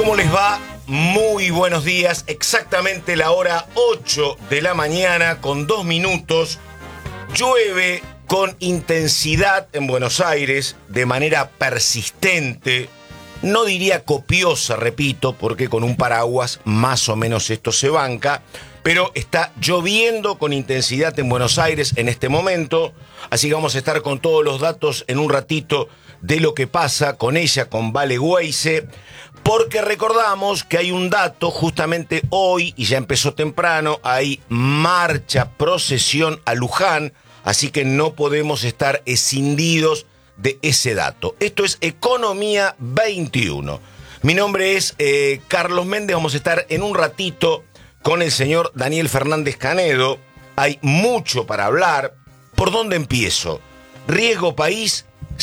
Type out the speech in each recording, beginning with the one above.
¿Cómo les va? Muy buenos días. Exactamente la hora 8 de la mañana con 2 minutos. Llueve con intensidad en Buenos Aires de manera persistente. No diría copiosa, repito, porque con un paraguas más o menos esto se banca. Pero está lloviendo con intensidad en Buenos Aires en este momento. Así que vamos a estar con todos los datos en un ratito de lo que pasa con ella, con Vale Weise. Porque recordamos que hay un dato justamente hoy, y ya empezó temprano, hay marcha, procesión a Luján, así que no podemos estar escindidos de ese dato. Esto es Economía 21. Mi nombre es Carlos Méndez, vamos a estar en un ratito con el señor Daniel Fernández Canedo. Hay mucho para hablar. ¿Por dónde empiezo? Riesgo país,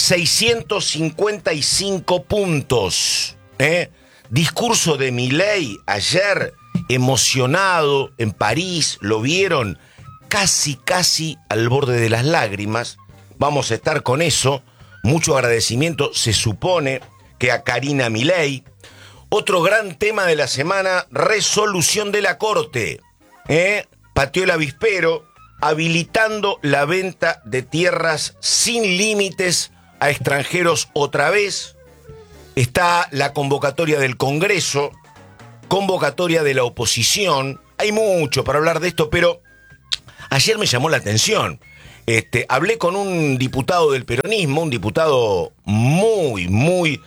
655 puntos. Discurso de Milei ayer, emocionado en París, lo vieron casi al borde de las lágrimas. Vamos a estar con eso. Mucho agradecimiento, se supone, que a Karina Milei. Otro gran tema de la semana, resolución de la Corte. Pateó el avispero, habilitando la venta de tierras sin límites a extranjeros otra vez. Está la convocatoria del Congreso, convocatoria de la oposición. Hay mucho para hablar de esto, pero ayer me llamó la atención. Hablé con un diputado del peronismo, un diputado muy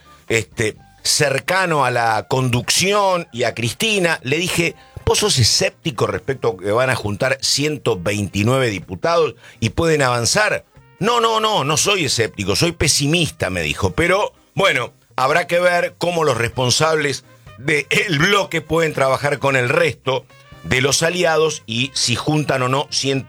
cercano a la conducción y a Cristina. Le dije, ¿vos sos escéptico respecto a que van a juntar 129 diputados y pueden avanzar? No soy escéptico, soy pesimista, me dijo. Pero, bueno, habrá que ver cómo los responsables del bloque pueden trabajar con el resto de los aliados y si juntan o no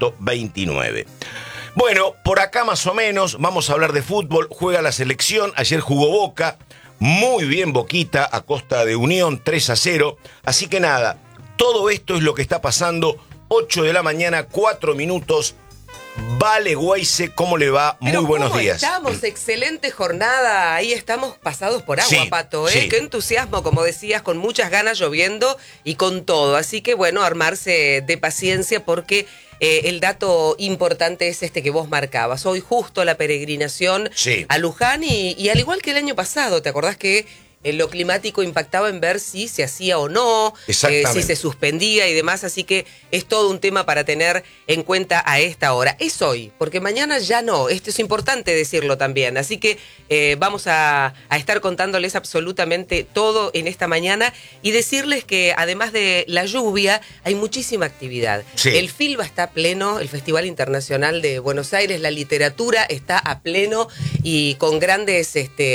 129. Bueno, por acá más o menos vamos a hablar de fútbol. Juega la selección, ayer jugó Boca, muy bien Boquita a costa de Unión, 3-0. Así que nada, todo esto es lo que está pasando, 8 de la mañana, 4 minutos. Vale Weise, ¿cómo le va? Muy buenos días. Estamos, excelente jornada. Ahí estamos pasados por agua, sí, Pato, ¿eh? Sí. Qué entusiasmo, como decías, con muchas ganas, lloviendo y con todo. Así que, bueno, armarse de paciencia porque el dato importante es este que vos marcabas. Hoy justo la peregrinación a Luján y al igual que el año pasado, ¿te acordás que lo climático impactaba en ver si se hacía o no, si se suspendía y demás? Así que es todo un tema para tener en cuenta a esta hora. Es hoy, porque mañana ya no. Esto es importante decirlo también. Así que vamos a estar contándoles absolutamente todo en esta mañana y decirles que además de la lluvia hay muchísima actividad. Sí. El FILBA está a pleno, el Festival Internacional de Buenos Aires, la literatura está a pleno y con grandes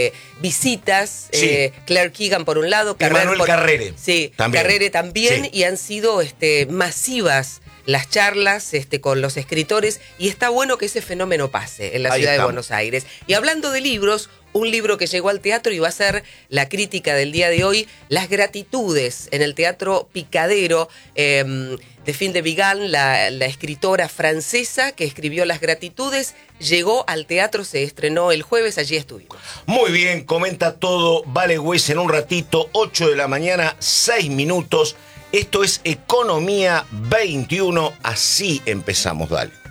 visitas. Sí. Claire Keegan por un lado, Manuel Carrere. Sí, también. Carrere también, sí. Y han sido masivas las charlas con los escritores y está bueno que ese fenómeno pase en la ciudad de Buenos Aires. Y hablando de libros, un libro que llegó al teatro y va a ser la crítica del día de hoy, Las Gratitudes, en el Teatro Picadero, de Phil de Vigan, la escritora francesa que escribió Las Gratitudes, llegó al teatro, se estrenó el jueves, allí estuvimos. Muy bien, comenta todo Vale Weise en un ratito, 8 de la mañana, 6 minutos. Esto es Economía 21, así empezamos, dale.